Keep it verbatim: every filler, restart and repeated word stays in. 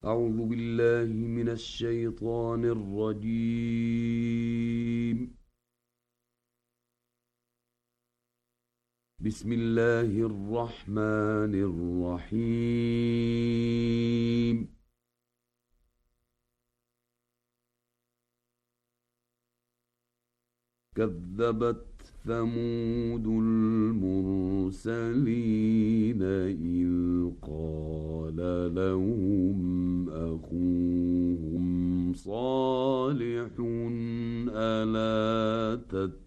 أعوذ بالله من الشيطان الرجيم. بسم الله الرحمن الرحيم. كذبت ثمود المرسلين إذ قال لهم أخوهم صالح ألا تتقون